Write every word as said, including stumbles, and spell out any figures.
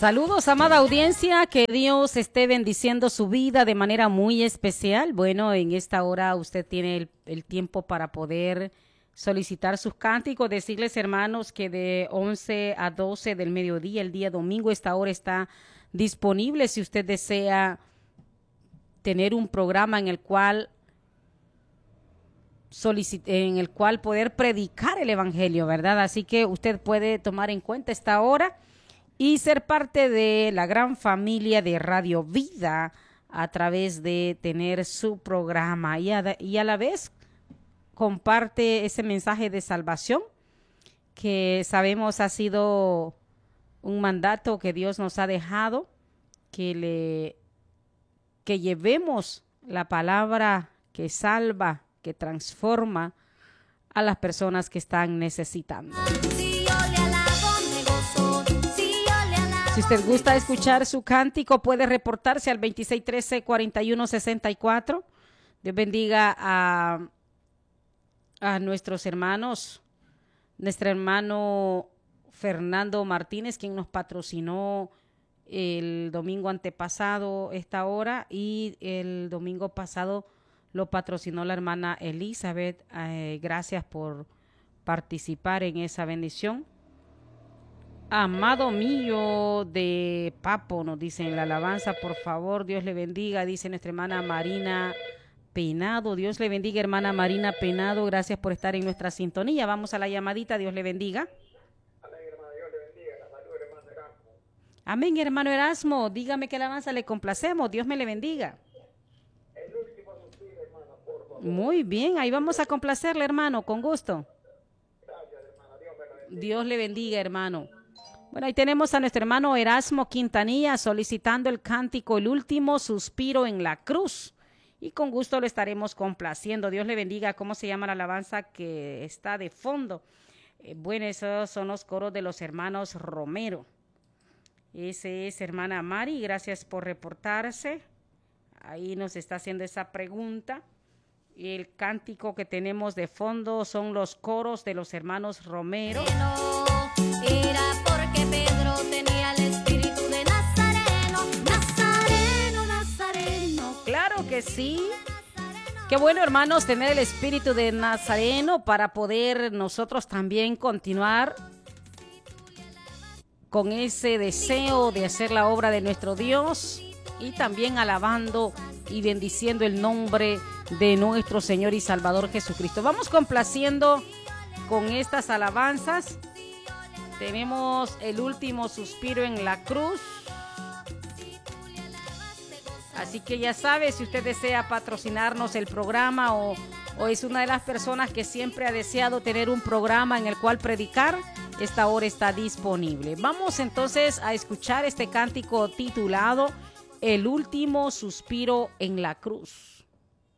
Saludos, amada audiencia, que Dios esté bendiciendo su vida de manera muy especial. Bueno, en esta hora usted tiene el, el tiempo para poder solicitar sus cánticos, decirles, hermanos, que de once a doce del mediodía, el día domingo, esta hora está disponible si usted desea tener un programa en el cual en el cual poder predicar el evangelio, ¿verdad? Así que usted puede tomar en cuenta esta hora y ser parte de la gran familia de Radio Vida a través de tener su programa y a, y a la vez comparte ese mensaje de salvación que sabemos ha sido un mandato que Dios nos ha dejado, que le que llevemos la palabra que salva, que transforma a las personas que están necesitando. Si usted gusta escuchar su cántico, puede reportarse al veintiséis trece cuarenta y uno sesenta y cuatro. Dios bendiga a, a nuestros hermanos, nuestro hermano Fernando Martínez, quien nos patrocinó el domingo antepasado esta hora, y el domingo pasado lo patrocinó la hermana Elizabeth. Eh, gracias por participar en esa bendición. Amado mío de Papo, nos dicen la alabanza, por favor, Dios le bendiga, dice nuestra hermana Marina Peinado. Dios le bendiga, hermana Marina Peinado, gracias por estar en nuestra sintonía. Vamos a la llamadita, Dios le bendiga. Amén, hermano, Dios le bendiga. La salud, hermano Erasmo. Amén, hermano Erasmo, dígame qué alabanza le complacemos, Dios me le bendiga. El último suspiro, hermano, por favor. Muy bien, ahí vamos a complacerle, hermano, con gusto. Gracias, hermano, Dios me lo bendiga. Dios le bendiga, hermano. Bueno, ahí tenemos a nuestro hermano Erasmo Quintanilla solicitando el cántico El último suspiro en la cruz. Y con gusto lo estaremos complaciendo. Dios le bendiga. ¿Cómo se llama la alabanza que está de fondo? Eh, bueno, esos son los coros de los hermanos Romero. Ese es hermana Mari. Gracias por reportarse. Ahí nos está haciendo esa pregunta. El cántico que tenemos de fondo son los coros de los hermanos Romero. Era porque Pedro tenía el espíritu de Nazareno, Nazareno, Nazareno. Claro que sí. Qué bueno, hermanos, tener el espíritu de Nazareno para poder nosotros también continuar con ese deseo de hacer la obra de nuestro Dios y también alabando y bendiciendo el nombre de nuestro Señor y Salvador Jesucristo. Vamos complaciendo con estas alabanzas. Tenemos el último suspiro en la cruz. Así que ya sabe, si usted desea patrocinarnos el programa o, o es una de las personas que siempre ha deseado tener un programa en el cual predicar, esta hora está disponible. Vamos entonces a escuchar este cántico titulado El último suspiro en la cruz.